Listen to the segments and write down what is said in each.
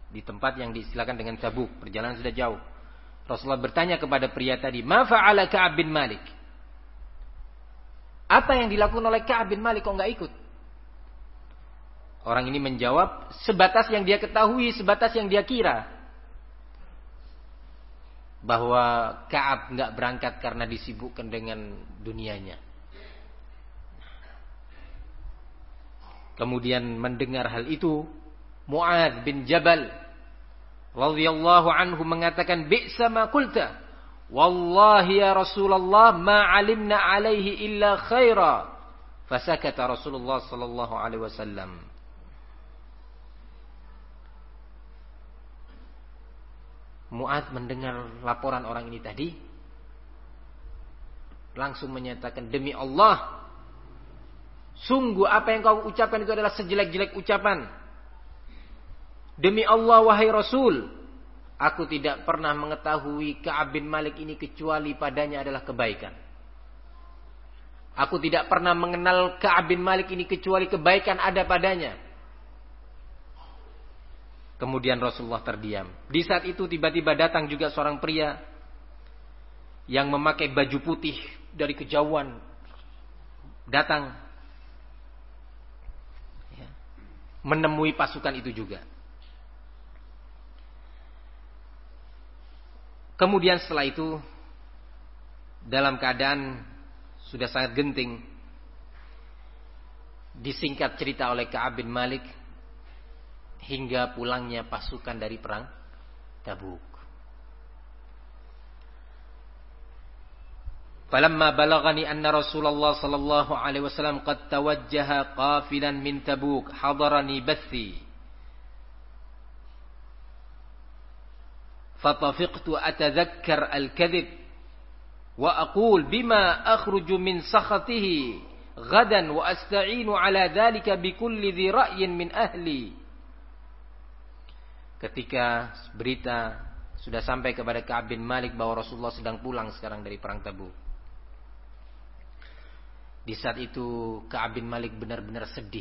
di tempat yang diistilahkan dengan Tabuk, perjalanan sudah jauh. Rasulullah bertanya kepada pria tadi, "Ma fa'ala Ka'ab bin Malik?" Apa yang dilakukan oleh Ka'ab bin Malik kok enggak ikut? Orang ini menjawab sebatas yang dia ketahui, sebatas yang dia kira. Bahwa Ka'ab enggak berangkat karena disibukkan dengan dunianya. Kemudian mendengar hal itu, Mu'adz bin Jabal radhiyallahu anhu mengatakan, "Bi'sa ma qulta. Wallahi ya Rasulullah ma 'alimna 'alaihi illa khaira." Fasakata Rasulullah sallallahu alaihi wasallam. Mu'adz mendengar laporan orang ini tadi, langsung menyatakan, "Demi Allah, sungguh apa yang kau ucapkan itu adalah sejelek-jelek ucapan. Demi Allah wahai Rasul, aku tidak pernah mengetahui Ka'ab bin Malik ini kecuali padanya adalah kebaikan. Aku tidak pernah mengenal Ka'ab bin Malik ini kecuali kebaikan ada padanya." Kemudian Rasulullah terdiam. Di saat itu tiba-tiba datang juga seorang pria yang memakai baju putih dari kejauhan. Datang menemui pasukan itu juga. Kemudian setelah itu, dalam keadaan sudah sangat genting, disingkat cerita oleh Ka'ab bin Malik hingga pulangnya pasukan dari perang Tabuk. Falamma balagani anna Rasulullah sallallahu alaihi wasallam qad tawajjaha qafilan min Tabuk, hadarani bathi. Fatafiqtu atadhakkar al-kadhib wa aqul bima akhruju min sakhatihi ghadan wa asta'inu ala dhalika bikulli dhi ra'yin min ahli. Ketika berita sudah sampai kepada Ka'ab bin Malik bahwa Rasulullah sedang pulang sekarang dari perang Tabuk, di saat itu Ka'ab bin Malik benar-benar sedih.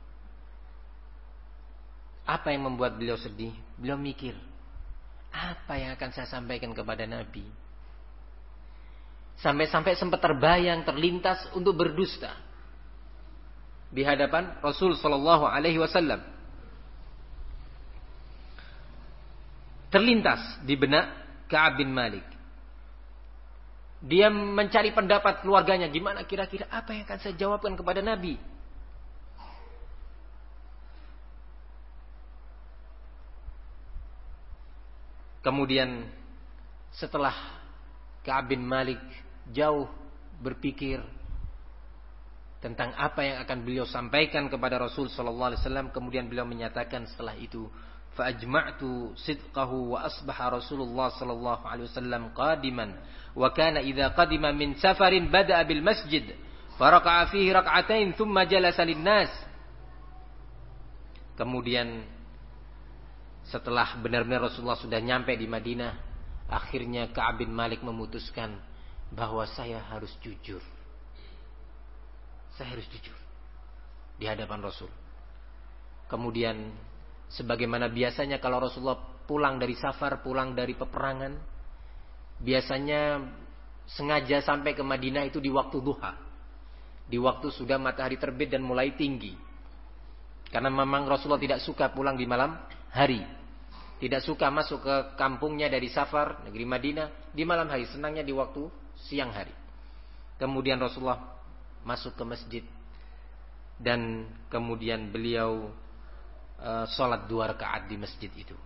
Apa yang membuat beliau sedih? Beliau mikir, apa yang akan saya sampaikan kepada Nabi? Sampai-sampai sempat terbayang, terlintas untuk berdusta di hadapan Rasul sallallahu alaihi wasallam. Terlintas di benak Ka'ab bin Malik. Dia mencari pendapat keluarganya, gimana kira-kira apa yang akan saya jawabkan kepada Nabi? Kemudian setelah Ka'ab bin Malik jauh berpikir tentang apa yang akan beliau sampaikan kepada Rasul sallallahu alaihi wasallam, kemudian beliau menyatakan setelah itu, fa ajma'tu sidqahu wa asbaha Rasulullah sallallahu alaihi wasallam qadiman wa kana idza qadima min safarin bada'a bil masjid faraka'a fihi rak'atain thumma jalasa lin-nas. Kemudian setelah benar-benar Rasulullah sudah nyampe di Madinah, akhirnya Ka'ab bin Malik memutuskan bahwa saya harus jujur. Saya harus jujur di hadapan Rasul. Kemudian sebagaimana biasanya kalau Rasulullah pulang dari safar, pulang dari peperangan, biasanya sengaja sampai ke Madinah itu di waktu duha, di waktu sudah matahari terbit dan mulai tinggi. Karena memang Rasulullah tidak suka pulang di malam hari, tidak suka masuk ke kampungnya dari safar, negeri Madinah, di malam hari, senangnya di waktu siang hari. Kemudian Rasulullah masuk ke masjid dan kemudian beliau salat 2 rakaat di masjid itu.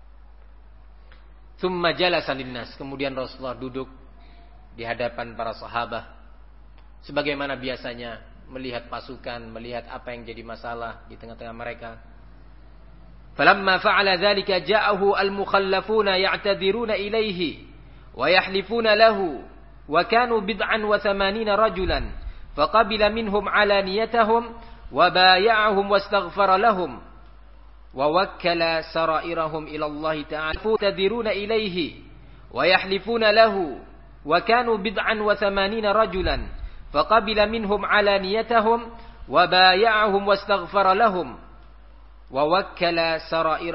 Tsumma jalasa linnas, kemudian Rasulullah duduk di hadapan para sahabat sebagaimana biasanya, melihat pasukan, melihat apa yang jadi masalah di tengah-tengah mereka. Falamma fa'ala dzalika ja'ahu al-mukhallafuna ya'tadiruna ilaihi wa yahlifuna lahu wa kanu bid'an wa 80 rajulan faqabila minhum alaniyatahum wa bay'ahum wastaghfara lahum wa wakkala sarairahum ila Allah ta'ala ya'tadiruna ilaihi wa yahlifuna lahu wa kanu bid'an wa 80 rajulan faqabila minhum alaniyatahum wa bay'ahum wastaghfara lahum wa wakkala sarairahum